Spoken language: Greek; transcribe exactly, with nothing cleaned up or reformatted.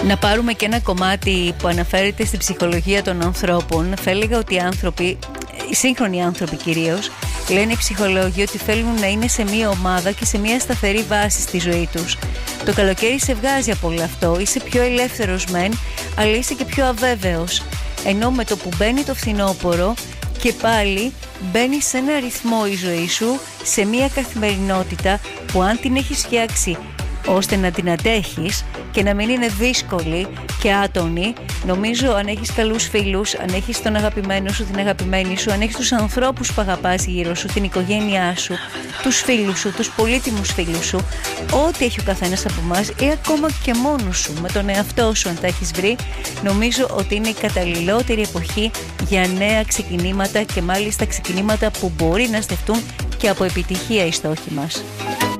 Να πάρουμε και ένα κομμάτι που αναφέρεται στην ψυχολογία των ανθρώπων. Θα έλεγα ότι οι άνθρωποι, οι σύγχρονοι άνθρωποι κυρίως, λένε οι ψυχολόγοι ότι θέλουν να είναι σε μία ομάδα και σε μία σταθερή βάση στη ζωή τους. Το καλοκαίρι σε βγάζει από όλο αυτό, είσαι πιο ελεύθερος μεν, αλλά είσαι και πιο αβέβαιος. Ενώ με το που μπαίνει το φθινόπωρο και πάλι μπαίνει σε ένα ρυθμό η ζωή σου, σε μία καθημερινότητα που αν την έχεις φτιάξει ώστε να την αντέχεις και να μην είναι δύσκολη και άτονη, νομίζω αν έχεις καλούς φίλους, αν έχεις τον αγαπημένο σου, την αγαπημένη σου, αν έχεις τους ανθρώπους που αγαπάς γύρω σου, την οικογένειά σου, τους φίλους σου, τους πολύτιμους φίλους σου, ό,τι έχει ο καθένας από εμάς ή ακόμα και μόνος σου, με τον εαυτό σου αν τα έχεις βρει, νομίζω ότι είναι η καταλληλότερη εποχή για νέα ξεκινήματα και μάλιστα ξεκινήματα που μπορεί να στεφτούν και από επιτυχία οι στόχοι μας.